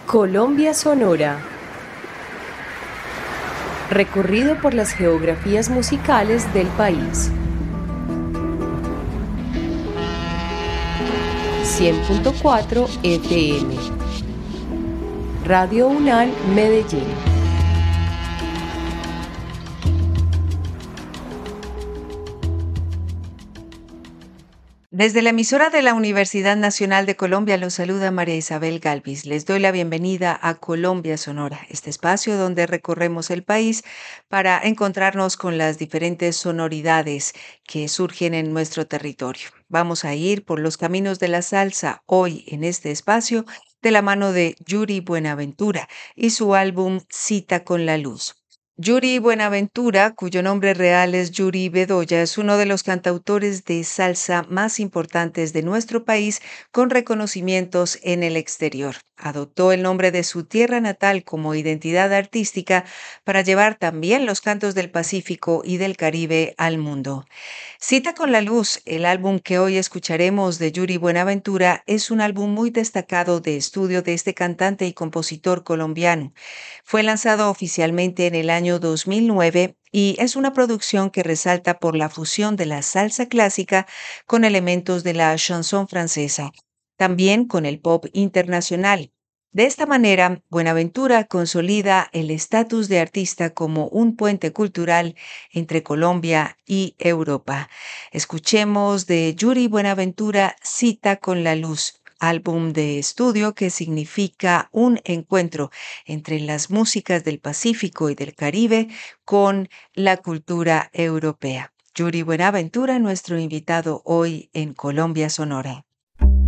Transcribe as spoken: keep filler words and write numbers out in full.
Colombia Sonora. Recorrido por las geografías musicales del país. cien punto cuatro F M. Radio UNAL Medellín. Desde la emisora de la Universidad Nacional de Colombia los saluda María Isabel Galvis. Les doy la bienvenida a Colombia Sonora, este espacio donde recorremos el país para encontrarnos con las diferentes sonoridades que surgen en nuestro territorio. Vamos a ir por los caminos de la salsa hoy en este espacio de la mano de Yuri Buenaventura y su álbum Cita con la Luz. Yuri Buenaventura, cuyo nombre real es Yuri Bedoya, es uno de los cantautores de salsa más importantes de nuestro país con reconocimientos en el exterior. Adoptó el nombre de su tierra natal como identidad artística para llevar también los cantos del Pacífico y del Caribe al mundo. Cita con la Luz, el álbum que hoy escucharemos de Yuri Buenaventura, es un álbum muy destacado de estudio de este cantante y compositor colombiano. Fue lanzado oficialmente en el año dos mil nueve y es una producción que resalta por la fusión de la salsa clásica con elementos de la chanson francesa, también con el pop internacional. De esta manera, Buenaventura consolida el estatus de artista como un puente cultural entre Colombia y Europa. Escuchemos de Yuri Buenaventura Cita con la Luz, álbum de estudio que significa un encuentro entre las músicas del Pacífico y del Caribe con la cultura europea. Yuri Buenaventura, nuestro invitado hoy en Colombia Sonora.